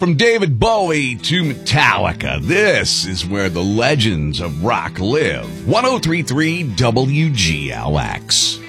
From David Bowie to Metallica, this is where the legends of rock live. 103.3 WGLX.